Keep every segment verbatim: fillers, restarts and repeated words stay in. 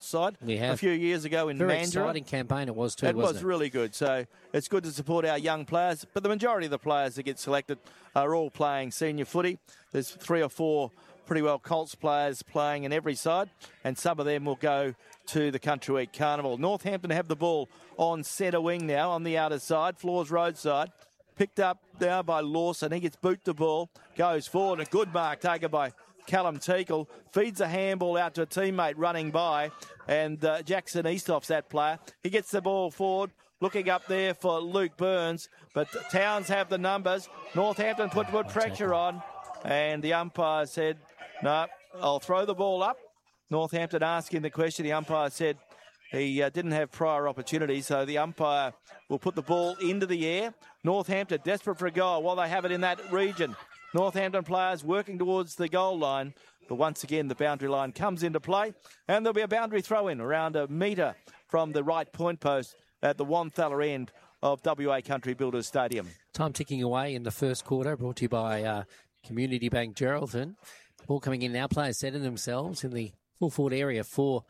side We have. a few years ago in Very Mandurah. exciting campaign it was too, It wasn't was it? really good. So it's good to support our young players. But the majority of the players that get selected are all playing senior footy. There's three or four pretty well Colts players playing in every side, and some of them will go to the Country Week Carnival. Northampton have the ball on centre wing now on the outer side, Floors Road side. Picked up now by Lawson. He gets boot the ball, goes forward. A good mark taken by Callum Teakle. Feeds a handball out to a teammate running by. And uh, Jackson Eastoff's that player. He gets the ball forward. Looking up there for Luke Burns. But Towns have the numbers. Northampton put, put pressure on. And the umpire said, no, I'll throw the ball up. Northampton asking the question. The umpire said he uh, didn't have prior opportunity, so the umpire will put the ball into the air. Northampton desperate for a goal while they have it in that region. Northampton players working towards the goal line. But once again, the boundary line comes into play. And there'll be a boundary throw-in around a metre from the right point post at the Wonthalla end of W A Country Builders Stadium. Time ticking away in the first quarter, brought to you by uh, Community Bank Geraldton. Ball coming in now, players setting themselves in the full forward area for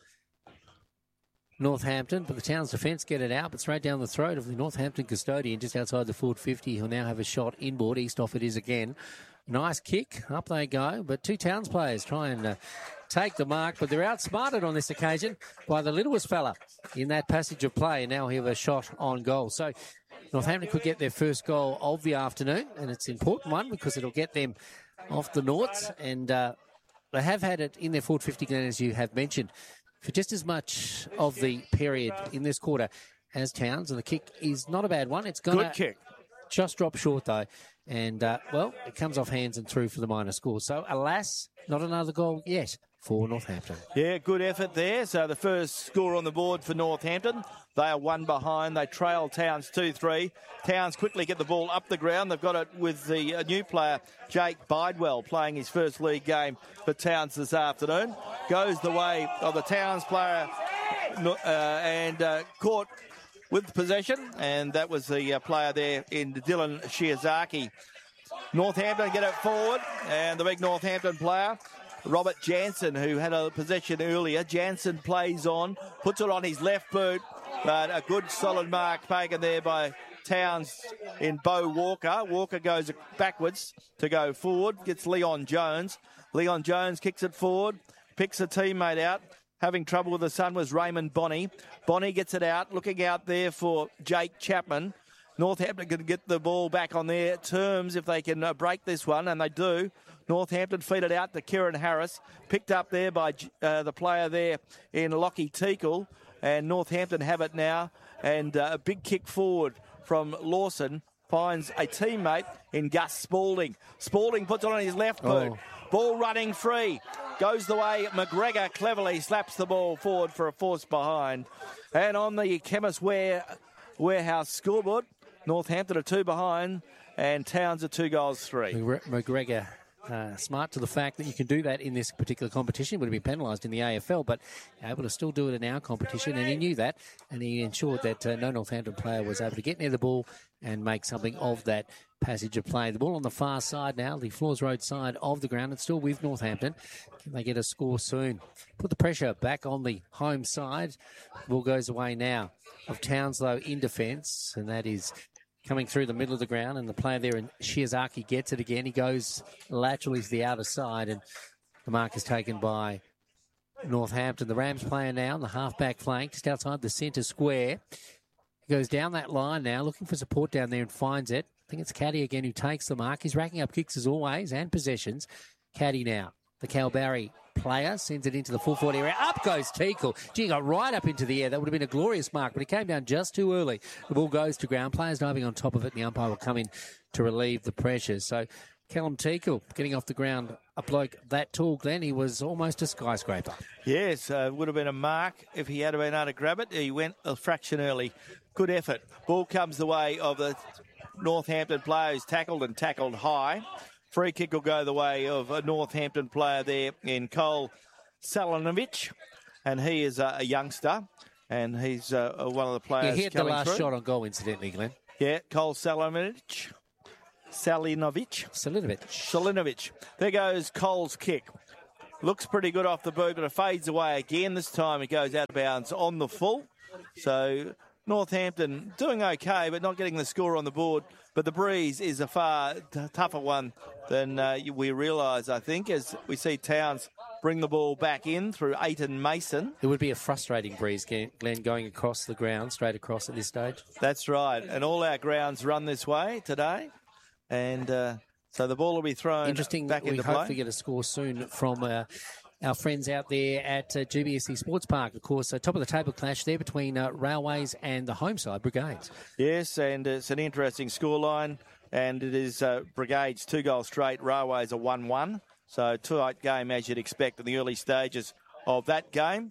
Northampton, but the Towns defence get it out, but straight down the throat of the Northampton custodian just outside the forward fifty. He'll now have a shot inboard. Eastoff it is again. Nice kick. Up they go. But two Towns players try and uh, take the mark, but they're outsmarted on this occasion by the littlest fella in that passage of play, and now he'll have a shot on goal. So Northampton could get their first goal of the afternoon, and it's an important one because it'll get them off the Norts, and uh, they have had it in their forward fifty, Glenn, as you have mentioned, for just as much of the period in this quarter as Towns, and the kick is not a bad one. It's going Good kick. Just drop short, though. And, uh, well, it comes off hands and through for the minor score. So, alas, not another goal yet for Northampton. Yeah, good effort there. So the first score on the board for Northampton. They are one behind. They trail Towns two three. Towns quickly get the ball up the ground. They've got it with the uh, new player, Jake Bidewell, playing his first league game for Towns this afternoon. Goes the way of the Towns player uh, and uh, caught with possession. And that was the uh, player there in Dylan Shiozaki. Northampton get it forward. And the big Northampton player, Robert Jansen, who had a possession earlier. Jansen plays on, puts it on his left boot, but a good solid mark taken there by Towns in Bo Walker. Walker goes backwards to go forward, gets Leon Jones. Leon Jones kicks it forward, picks a teammate out. Having trouble with the sun was Raymond Bonney. Bonney gets it out, looking out there for Jake Chapman. Northampton can get the ball back on their terms if they can uh, break this one, and they do. Northampton feed it out to Kieran Harris, picked up there by uh, the player there in Lockie Teakle, and Northampton have it now, and uh, a big kick forward from Lawson finds a teammate in Gus Spalding. Spalding puts it on his left boot. Oh. Ball running free. Goes the way McGregor cleverly slaps the ball forward for a force behind. And on the Chemist Ware, Warehouse scoreboard, Northampton are two behind and Towns are two goals three. McGregor uh, smart to the fact that you can do that in this particular competition. Would have been penalised in the A F L, but able to still do it in our competition, and he knew that, and he ensured that uh, no Northampton player was able to get near the ball and make something of that passage of play. The ball on the far side now, the Floors Road side of the ground. It's still with Northampton. Can they get a score soon? Put the pressure back on the home side. The ball goes away now of Towns, though, in defence, and that is coming through the middle of the ground, and the player there in Shiozaki gets it again. He goes laterally to the outer side, and the mark is taken by Northampton. The Rams player now on the half-back flank, just outside the centre square. He goes down that line now, looking for support down there and finds it. I think it's Caddy again who takes the mark. He's racking up kicks as always and possessions. Caddy now, the Kalbarri player, sends it into the full forward area. Up goes Teakle. Gee, got right up into the air. That would have been a glorious mark, but he came down just too early. The ball goes to ground. Players diving on top of it, and the umpire will come in to relieve the pressure. So Callum Teakle getting off the ground, a bloke that tall, Glenn, he was almost a skyscraper. Yes, uh, would have been a mark if he had been able to grab it. He went a fraction early. Good effort. Ball comes the way of the Northampton player who's tackled and tackled high. Free kick will go the way of a Northampton player there in Cole Salinovich, and he is a, a youngster, and he's uh, one of the players yeah, he had coming the last through. shot on goal, incidentally, Glenn. Yeah, Cole Salinovich. Salinovich. Salinovich. Salinovich. There goes Cole's kick. looks pretty good off the boot, but it fades away again. This time it goes out of bounds on the full. So Northampton doing okay, but not getting the score on the board. But the breeze is a far t- tougher one than uh, we realise, I think, as we see Towns bring the ball back in through Aiton Mason. It would be a frustrating breeze, Glenn, going across the ground, straight across at this stage. That's right. And all our grounds run this way today. And uh, so the ball will be thrown Interesting, back into we play. hopefully get a score soon from uh, our friends out there at uh, G B S C Sports Park. Of course, uh, top of the table clash there between uh, Railways and the home side, Brigades. Yes, and it's an interesting scoreline. And it is uh, Brigades two goals straight, Railways a one one. So tight game as you'd expect in the early stages of that game.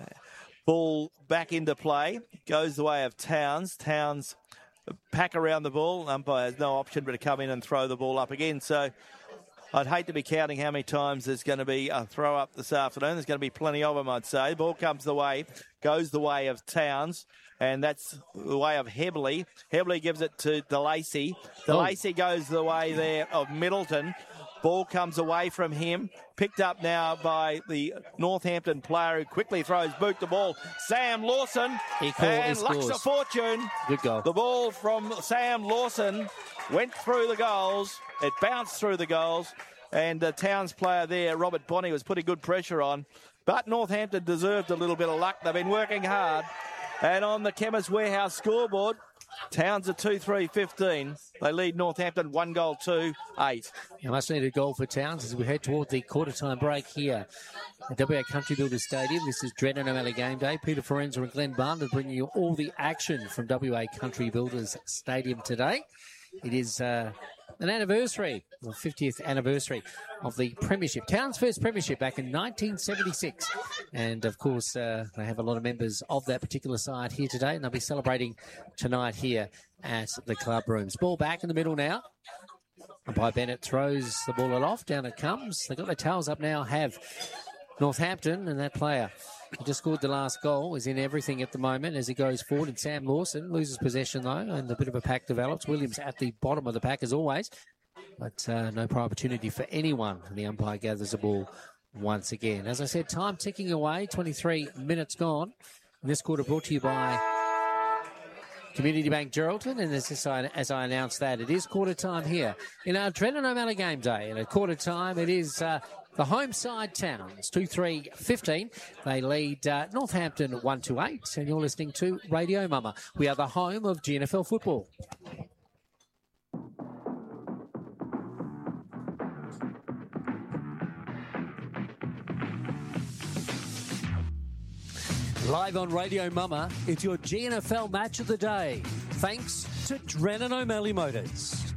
Ball back into play. Goes the way of Towns. Towns pack around the ball. Umpire has no option but to come in and throw the ball up again. So I'd hate to be counting how many times there's going to be a throw up this afternoon. There's going to be plenty of them, I'd say. Ball comes the way, goes the way of Towns, and that's the way of Hebley. Hebley gives it to DeLacy. DeLacy oh. goes the way there of Middleton. Ball comes away from him. Picked up now by the Northampton player who quickly throws boot the ball. Sam Lawson. He called, and he Lux of Fortune. Good goal. The ball from Sam Lawson went through the goals. It bounced through the goals. And the Towns player there, Robert Bonney, was putting good pressure on. But Northampton deserved a little bit of luck. They've been working hard. And on the Chemist Warehouse scoreboard, Towns are two three fifteen. They lead Northampton one goal two eight. You must need a goal for Towns as we head toward the quarter-time break here at W A Country Builders Stadium. This is Dredden O'Malley Game Day. Peter Forenza and Glenn Barnard bringing you all the action from W A Country Builders Stadium today. It is uh, an anniversary, the fiftieth anniversary of the Premiership. Towns' first Premiership back in nineteen seventy-six. And, of course, uh, they have a lot of members of that particular side here today, and they'll be celebrating tonight here at the club rooms. Ball back in the middle now. Umpire Bennett throws the ball aloft. Down it comes. They've got their towels up now, have Northampton, and that player who just scored the last goal is in everything at the moment as he goes forward. And Sam Lawson loses possession, though, and a bit of a pack develops. Williams at the bottom of the pack, as always. But uh, no prior opportunity for anyone. And the umpire gathers the ball once again. As I said, time ticking away, twenty-three minutes gone. And this quarter brought to you by Community Bank Geraldton. And as I, as I announced that, it is quarter time here in our Dredden O'Malley Game Day. And at quarter time, it is uh, the home side Towns, two three fifteen. They lead uh, Northampton one two eight. And you're listening to Radio Mama. We are the home of G N F L football. Live on Radio Mama, it's your G N F L match of the day. Thanks to Dredden O'Malley Motors.